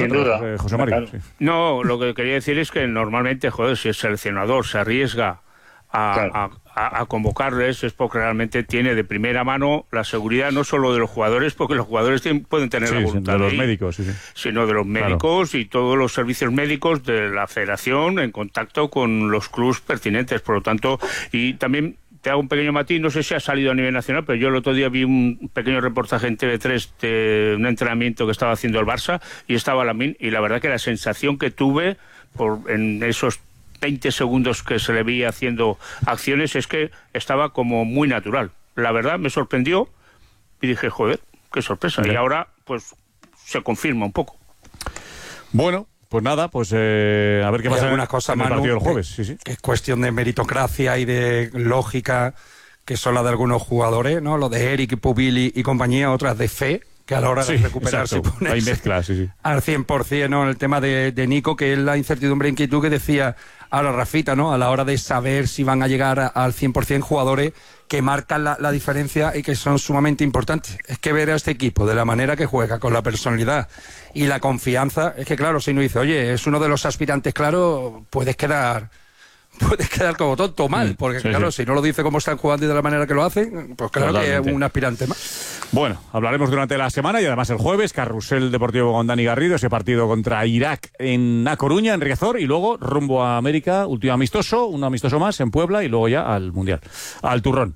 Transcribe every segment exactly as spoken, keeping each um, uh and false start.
vosotros, eh, José María. Claro. Sí. No, lo que quería decir es que normalmente, joder, si el seleccionador se arriesga a, Claro. a, a, a convocarles es porque realmente tiene de primera mano la seguridad no solo de los jugadores, porque los jugadores tienen, pueden tener Sí, la voluntad de los ir, médicos, sí, sí. sino de los médicos claro. y todos los servicios médicos de la federación en contacto con los clubes pertinentes. Por lo tanto, y también te hago un pequeño matiz, no sé si ha salido a nivel nacional, pero yo el otro día vi un pequeño reportaje en T V tres de un entrenamiento que estaba haciendo el Barça y estaba Lamine, y la verdad que la sensación que tuve por en esos veinte segundos que se le vi haciendo acciones es que estaba como muy natural. La verdad me sorprendió y dije, joder, qué sorpresa. Bien. Y ahora pues se confirma un poco. Bueno, pues nada, pues eh, a ver qué pasa en, cosa, en el Manu, partido del jueves. Que, sí, sí. que es cuestión de meritocracia y de lógica, que son las de algunos jugadores, ¿no? Los de Eric, Pubili y compañía, otras de fe, que a la hora sí, de recuperarse hay mezclas, sí, sí. al cien por cien, ¿no? El tema de, de Nico, que es la incertidumbre e inquietud que decía ahora Rafita, ¿no? A la hora de saber si van a llegar a, al cien por cien jugadores que marcan la, la diferencia y que son sumamente importantes. Es que ver a este equipo de la manera que juega, con la personalidad y la confianza, es que claro, si uno dice, oye, es uno de los aspirantes, claro, puedes quedar... puedes quedar como tonto mal, porque sí, claro, sí. si no lo dice cómo están jugando y de la manera que lo hacen, pues claro Totalmente. que es un aspirante más. Bueno, hablaremos durante la semana y además el jueves, Carrusel Deportivo con Dani Garrido, ese partido contra Irak en A Coruña, en Riazor, y luego rumbo a América, último amistoso, un amistoso más en Puebla y luego ya al Mundial, al Turrón.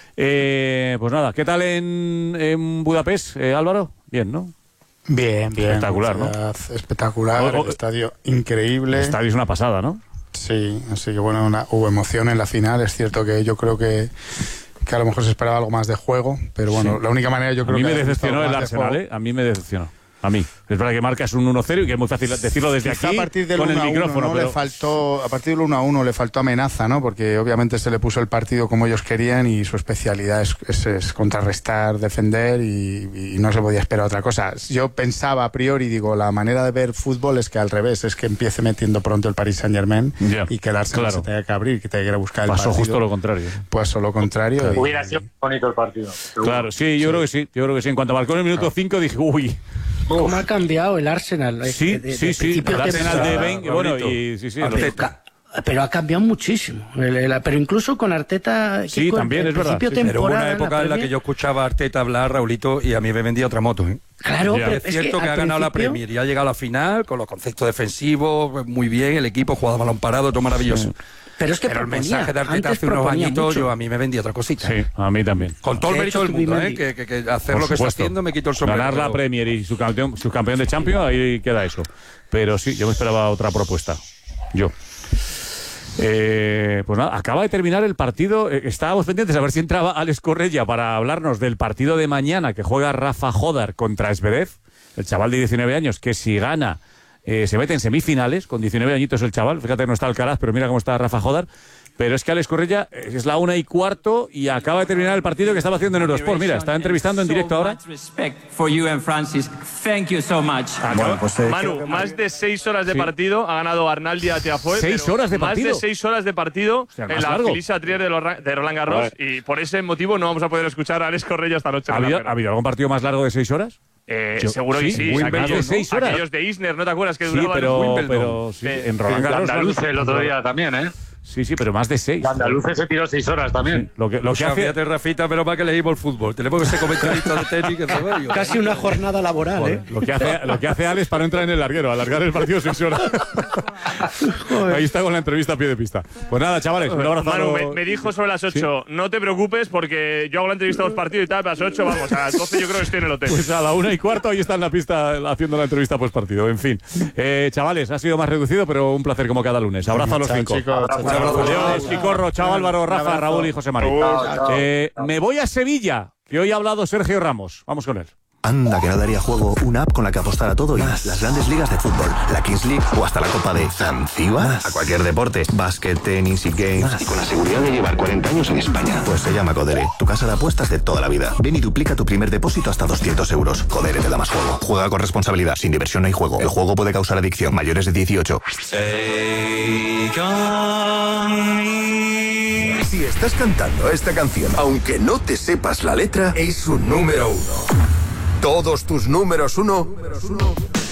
Eh, pues nada, ¿qué tal en, en Budapest, eh, Álvaro? Bien, ¿no? Bien, bien. Espectacular, ¿no? Espectacular, oh, oh, el estadio increíble. El estadio es una pasada, ¿no? Sí, así que bueno, una, hubo emoción en la final. Es cierto que yo creo que, que a lo mejor se esperaba algo más de juego, pero bueno, sí. la única manera yo creo que... A mí me decepcionó el Arsenal, ¿eh? A mí me decepcionó. A mí. Es verdad que marcas un uno cero y que es muy fácil decirlo desde Quizá aquí a partir del con el uno a uno, micrófono. ¿no? Pero... le faltó, a partir del uno a uno le faltó amenaza, ¿no? Porque obviamente se le puso el partido como ellos querían y su especialidad es, es, es contrarrestar, defender y, y no se podía esperar otra cosa. Yo pensaba a priori, digo, la manera de ver fútbol es que al revés, es que empiece metiendo pronto el Paris Saint-Germain yeah, y que el Arsenal claro. se tenga que abrir, que tenga que ir a buscar el Pasó partido. justo lo contrario. Pues lo contrario. Claro. Y... Hubiera sido bonito el partido. Claro, sí, yo sí. creo que sí, yo creo que sí. En cuanto marcó en el minuto cinco dije, uy... ¿Cómo ha cambiado el Arsenal? Sí, de, de, sí, de sí. El Arsenal de Ben, bueno, y sí, sí. Arteta. Pero ha cambiado muchísimo. Pero incluso con Arteta... Sí, con, también, es verdad. Sí, pero hubo una época en la, en la que yo escuchaba a Arteta hablar, Raulito, y a mí me vendía otra moto, ¿eh? Claro, yeah. pero es cierto es que, que ha ganado la Premier y ha llegado a la final con los conceptos defensivos, muy bien, el equipo jugaba balón parado, todo maravilloso. Sí. Pero es que Pero proponía, el mensaje de Arteta hace unos añitos, yo a mí me vendía otra cosita. Sí, a mí también. Con todo el mérito del mundo, ¿eh? Que, que, que hacer Por lo que supuesto. está haciendo me quito el sombrero. Ganar la Premier y su campeón, su campeón de Champions, ahí queda eso. Pero sí, yo me esperaba otra propuesta. Yo. Eh, pues nada, acaba de terminar el partido. Eh, estábamos pendientes a ver si entraba Alex Correia para hablarnos del partido de mañana que juega Rafa Jodar contra Zverev, el chaval de diecinueve años, que si gana eh, se mete en semifinales. Con diecinueve añitos el chaval, fíjate que no está Alcaraz, pero mira cómo está Rafa Jodar. Pero es que Alex Correia es la una y cuarto y acaba de terminar el partido que estaba haciendo en Eurosport. Mira, está entrevistando en directo ahora. Bueno, pues, eh, Manu, más de seis horas de sí. partido ha ganado Arnaldi a Tiafoe. ¿Seis horas de partido? Más de seis horas de partido o sea, en la Filisa Trier de, de Roland Garros. Y por ese motivo no vamos a poder escuchar a Alex Correia esta noche. ¿Ha habido, ¿ha habido algún partido más largo de seis horas? Eh, Yo, seguro que sí. sí. Aquellos, de seis horas. aquellos de Isner, ¿no te acuerdas? Que sí, pero, pero sí, de, en Roland Garros. Andaluz el otro día también, ¿eh? Sí, sí, pero más de seis. Andaluz se tiró seis horas también. Sí, lo que, lo o sea, que hace... Fíjate, Rafita, pero para que leímos el fútbol. Tenemos que ser comentaristas de tenis. Que Casi una jornada laboral, Joder, ¿eh? Lo que, hace, lo que hace Alex para no entrar en el larguero, alargar el partido seis horas. Ahí está con la entrevista a pie de pista. Pues nada, chavales, un abrazo. Manu, me, me dijo sobre las ocho, ¿sí? No te preocupes porque yo hago la entrevista a los partidos y tal, a las ocho, vamos, a las doce yo creo que estoy en el hotel. Pues a la una y cuarto ahí está en la pista haciendo la entrevista post partido. En fin, eh, chavales, ha sido más reducido, pero un placer como cada lunes. Abrazo a los cinco. Chicos, Adiós, Chicorro, chao Álvaro, Rafa, Raúl y José María. Eh, me voy a Sevilla, que hoy ha hablado Sergio Ramos. Vamos con él. Anda, que no daría juego una app con la que apostar a todo y más. Las grandes ligas de fútbol, la Kings League o hasta la Copa de Zanzíbar. A cualquier deporte, básquet, tenis y games. Más. Y con la seguridad de llevar cuarenta años en España. Pues se llama Codere, tu casa de apuestas de toda la vida. Ven y duplica tu primer depósito hasta doscientos euros. Codere te da más juego. Juega con responsabilidad. Sin diversión no hay juego. El juego puede causar adicción. Mayores de dieciocho. Si estás cantando esta canción, aunque no te sepas la letra, es un número uno. Todos tus números uno